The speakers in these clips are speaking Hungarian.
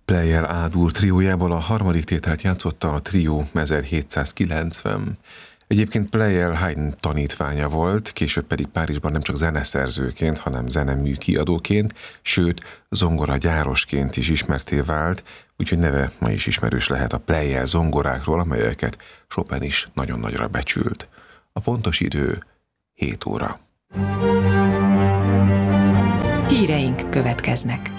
Pleyel A-dur triójából a harmadik tételt játszotta a trió 1790. Egyébként Pleyel Haydn tanítványa volt, később pedig Párizsban nem csak zeneszerzőként, hanem zeneműkiadóként, sőt zongoragyárosként is ismertté vált, úgyhogy neve ma is ismerős lehet a Pleyel zongorákról, amelyeket Chopin is nagyon nagyra becsült. A pontos idő 7 óra. Híreink következnek.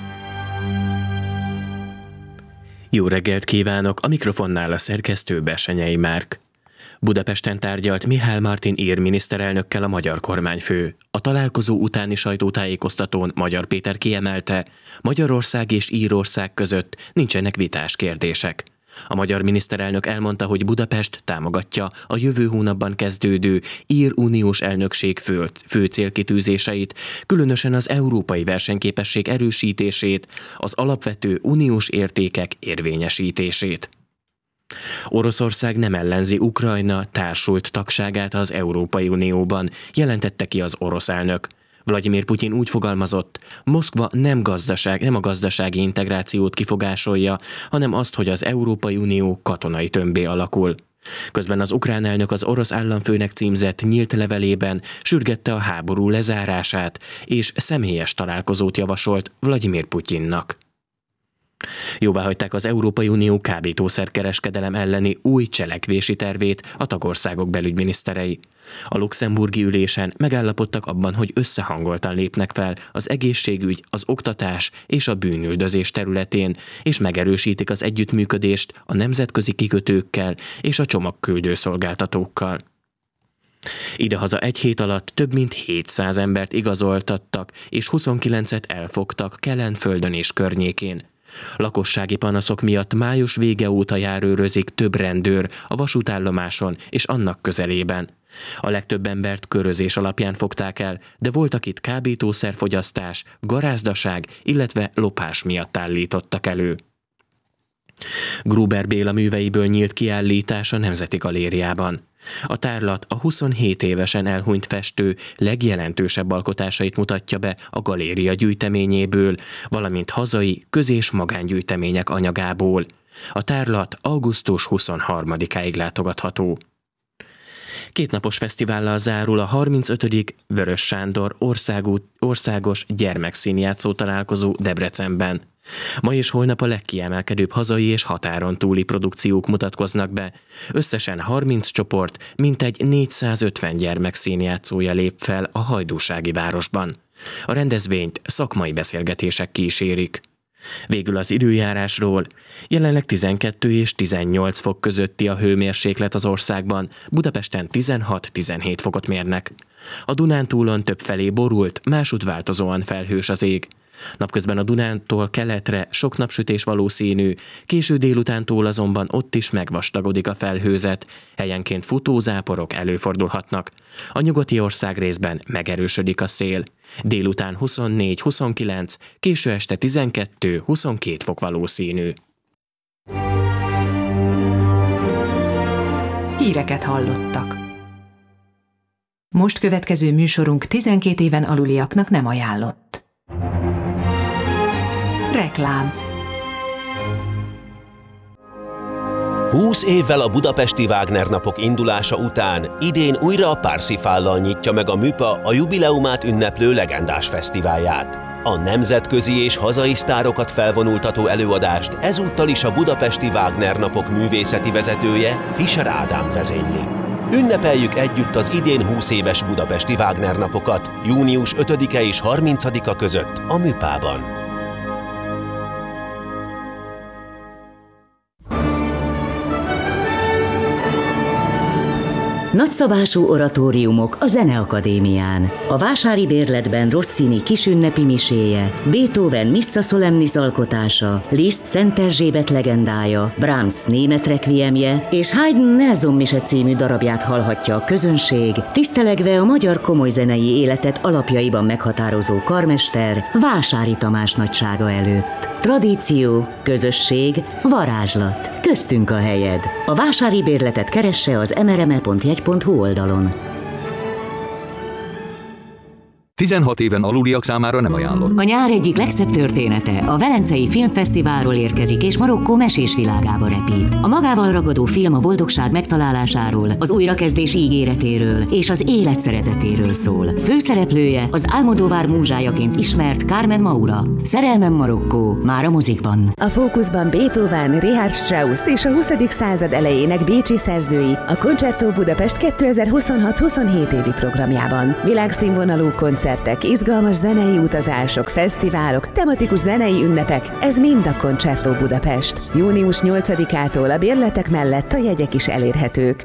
Jó reggelt kívánok, a mikrofonnál a szerkesztő Bessenyei Márk. Budapesten tárgyalt Mihály Martin ír miniszterelnökkel a magyar kormányfő. A találkozó utáni sajtótájékoztatón Magyar Péter kiemelte, Magyarország és Írország között nincsenek vitás kérdések. A magyar miniszterelnök elmondta, hogy Budapest támogatja a jövő hónapban kezdődő ír uniós elnökség fő célkitűzéseit, különösen az európai versenyképesség erősítését, az alapvető uniós értékek érvényesítését. Oroszország nem ellenzi Ukrajna társult tagságát az Európai Unióban, jelentette ki az orosz elnök. Vladimir Putyin úgy fogalmazott, Moszkva nem a gazdasági integrációt kifogásolja, hanem azt, hogy az Európai Unió katonai tömbbé alakul. Közben az ukrán elnök az orosz államfőnek címzett nyílt levelében sürgette a háború lezárását, és személyes találkozót javasolt Vladimir Putyinnak. Jóváhagyták az Európai Unió kábítószerkereskedelem elleni új cselekvési tervét a tagországok belügyminiszterei. A luxemburgi ülésen megállapodtak abban, hogy összehangoltan lépnek fel az egészségügy, az oktatás és a bűnüldözés területén, és megerősítik az együttműködést a nemzetközi kikötőkkel és a csomagküldő szolgáltatókkal. Idehaza egy hét alatt több mint 700 embert igazoltattak, és 29-et elfogtak Kelenföldön és környékén. Lakossági panaszok miatt május vége óta járőrözik több rendőr a vasútállomáson és annak közelében. A legtöbb embert körözés alapján fogták el, de voltak itt kábítószerfogyasztás, garázdaság, illetve lopás miatt állítottak elő. Gruber Béla műveiből nyílt kiállítás a Nemzeti Galériában. A tárlat a 27 évesen elhunyt festő legjelentősebb alkotásait mutatja be a galéria gyűjteményéből, valamint hazai köz- és magángyűjtemények anyagából. A tárlat augusztus 23-áig látogatható. Kétnapos fesztivállal zárul a 35. Vörös Sándor országos gyermekszínjátszó találkozó Debrecenben. Ma és holnap a legkiemelkedőbb hazai és határon túli produkciók mutatkoznak be. Összesen 30 csoport, mintegy 450 gyermekszínjátszója lép fel a hajdúsági városban. A rendezvényt szakmai beszélgetések kísérik. Végül az időjárásról. Jelenleg 12 és 18 fok közötti a hőmérséklet az országban, Budapesten 16-17 fokot mérnek. A Dunántúlon többfelé borult, másút változóan felhős az ég. Napközben a Dunántól keletre sok napsütés valószínű, késő délutántól azonban ott is megvastagodik a felhőzet, helyenként futózáporok előfordulhatnak. A nyugati ország részben megerősödik a szél. Délután 24-29, késő este 12-22 fok valószínű. Híreket hallottak. Most következő műsorunk 12 éven aluliaknak nem ajánlott. Reklám. 20 évvel a budapesti Wagner napok indulása után idén újra a Parsifállal nyitja meg a MÜPA a jubileumát ünneplő legendás fesztiválját. A nemzetközi és hazai sztárokat felvonultató előadást ezúttal is a budapesti Wagner napok művészeti vezetője, Fischer Ádám vezényli. Ünnepeljük együtt az idén 20 éves budapesti Wagner napokat június 5-e és 30-a között a MÜPA-ban. Nagyszabású oratóriumok a Zeneakadémián. A vásári bérletben Rossini kisünnepi miséje, Beethoven Missa Solemnis alkotása, Liszt Szent Erzsébet legendája, Brahms német rekviemje és Haydn Nelson mise című darabját hallhatja a közönség, tisztelegve a magyar komolyzenei életet alapjaiban meghatározó karmester Vásári Tamás nagysága előtt. Tradíció, közösség, varázslat. Köztünk a helyed. A vásári bérletet keresse az mrme.jegy.hu oldalon. 16 éven aluliak számára nem ajánlott. A nyár egyik legszebb története a Velencei Filmfesztiválról érkezik, és Marokkó mesés világába repít. A magával ragadó film a boldogság megtalálásáról, az újrakezdés ígéretéről és az élet szeretetéről szól. Főszereplője az Almodóvar múzsájaként ismert Carmen Maura. Szerelmem Marokkó, már a mozikban. A fókuszban Beethoven, Richard Strauss és a 20. század elejének bécsi szerzői a Concerto Budapest 2026-27 évi programjában. Világszínvonalú koncertek, izgalmas zenei utazások, fesztiválok, tematikus zenei ünnepek, ez mind a Concerto Budapest. Június 8-ától a bérletek mellett a jegyek is elérhetők.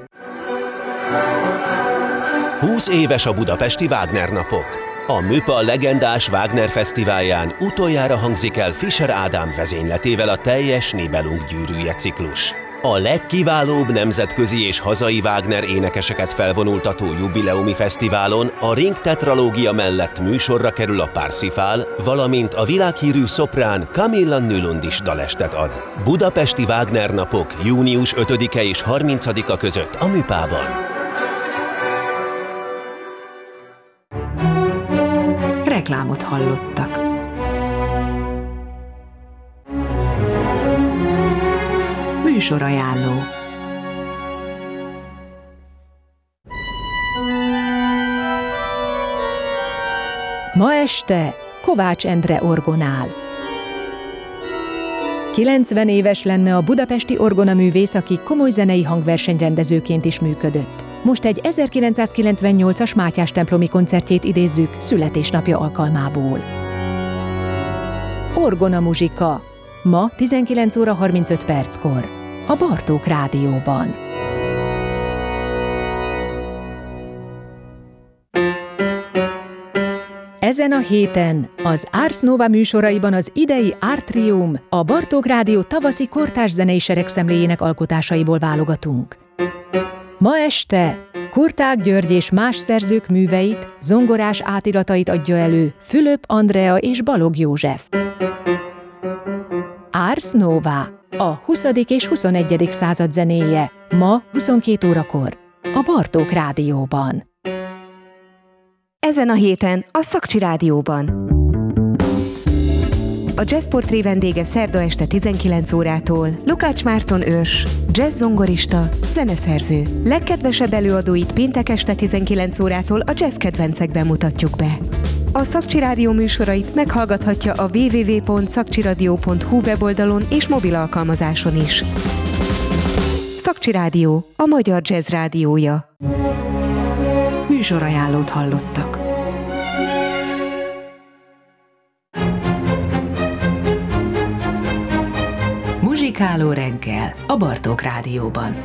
20 éves a budapesti Wagner napok. A MÜPA legendás Wagner fesztiválján utoljára hangzik el Fischer Ádám vezényletével a teljes Nibelung gyűrűje ciklus. A legkiválóbb nemzetközi és hazai Wagner énekeseket felvonultató jubileumi fesztiválon a Ring tetralógia mellett műsorra kerül a Parsifal, valamint a világhírű szoprán Camilla Nylund is dalestet ad. Budapesti Wagner napok június 5-e és 30-a között a MÜPA-ban. Reklámot hallottak. Műsorajánló. Ma este Kovács Endre orgonál. 90 éves lenne a budapesti orgonaművész, aki komoly zenei hangversenyrendezőként is működött. Most egy 1998-as Mátyás templomi koncertjét idézzük születésnapja alkalmából. Orgona muzsika. Ma 19 óra 35 perckor. A Bartók Rádióban. Ezen a héten az Ars Nova műsoraiban az idei Artrium, a Bartók Rádió tavaszi kortárs zenei seregszemléjének alkotásaiból válogatunk. Ma este Kurták György és más szerzők műveit, zongorás átiratait adja elő Fülöp Andrea és Balogh József. Ars Nova, a 20. és 21. század zenéje, ma 22 órakor, a Bartók Rádióban. Ezen a héten a Szakcsi Rádióban. A jazzportré vendége szerda este 19 órától Lukács Márton őrs, jazz-zongorista, zeneszerző. Legkedvesebb előadóit péntek este 19 órától a jazz kedvencekben mutatjuk be. A Szakcsi Rádió műsorait meghallgathatja a www.szakcsiradio.hu weboldalon és mobil alkalmazáson is. Szakcsi Rádió, a magyar jazz rádiója. Műsorajánlót hallottak. Muzsikáló reggel a Bartók Rádióban.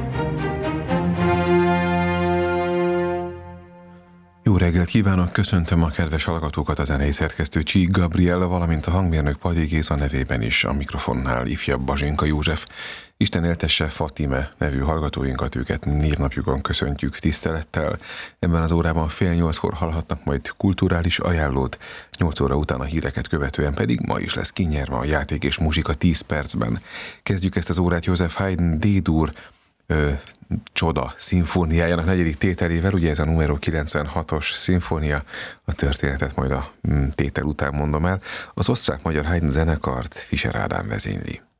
Jó reggelt kívánok, köszöntöm a kedves hallgatókat, a zenei szerkesztő Csík Gabriella, valamint a hangmérnök Padi Géza nevében is, a mikrofonnál ifjabb Bazsinka József. Isten éltesse Fatime nevű hallgatóinkat, őket névnapjukon köszöntjük tisztelettel. Ebben az órában 7:30 hallhatnak majd kulturális ajánlót, 8 óra után a híreket követően pedig ma is lesz kinyerve a játék és muzsika 10 percben. Kezdjük ezt az órát József Haydn D-dur Csoda szimfóniájának 4. tételével, ugye ez a numero 96-os szimfónia, a történetet majd a tétel után mondom el. Az osztrák-magyar Haydn zenekart Fischer Ádám vezényli.